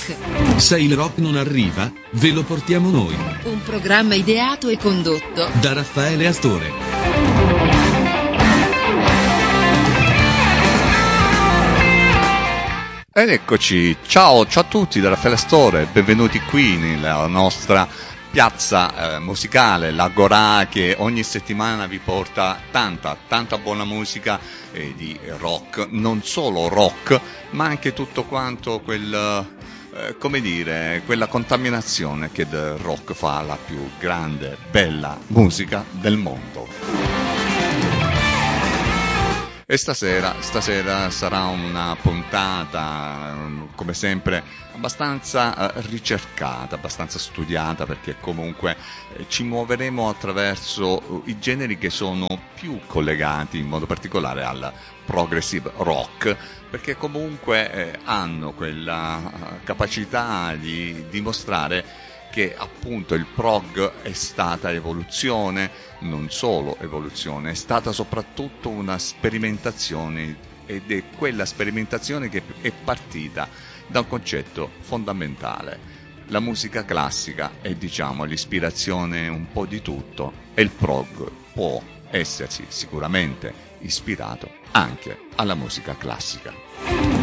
Rock. Se il rock non arriva, ve lo portiamo noi. Un programma ideato e condotto da Raffaele Astore. Ed eccoci, ciao a tutti da Raffaele Astore, benvenuti qui nella nostra piazza musicale, l'Agorà, che ogni settimana vi porta tanta buona musica di rock, non solo rock, ma anche tutto quanto quella contaminazione che del rock fa la più grande, bella musica del mondo. E stasera sarà una puntata, come sempre, abbastanza ricercata, abbastanza studiata, perché comunque ci muoveremo attraverso i generi che sono più collegati in modo particolare al progressive rock, perché comunque hanno quella capacità di dimostrare che appunto il prog è stata evoluzione, non solo evoluzione, è stata soprattutto una sperimentazione, ed è quella sperimentazione che è partita da un concetto fondamentale. La musica classica è, diciamo, l'ispirazione un po' di tutto, e il prog può essersi sicuramente ispirato anche alla musica classica.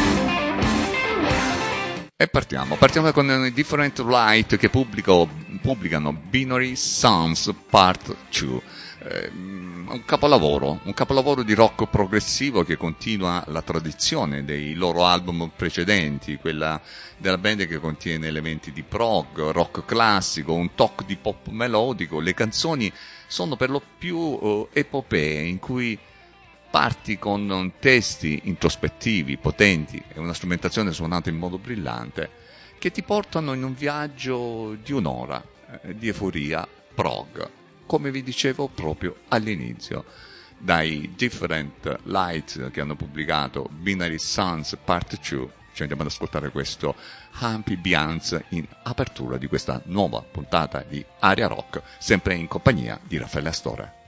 E partiamo con i Different Light che pubblicano Binary Sounds Part 2, un capolavoro di rock progressivo che continua la tradizione dei loro album precedenti, quella della band che contiene elementi di prog, rock classico, un tocco di pop melodico. Le canzoni sono per lo più epopee in cui parti con testi introspettivi, potenti e una strumentazione suonata in modo brillante che ti portano in un viaggio di un'ora di euforia prog, come vi dicevo proprio all'inizio. Dai Different Light che hanno pubblicato Binary Sounds Part 2 ci andiamo ad ascoltare questo Humpy Beans in apertura di questa nuova puntata di Aria Rock, sempre in compagnia di Raffaele Astore.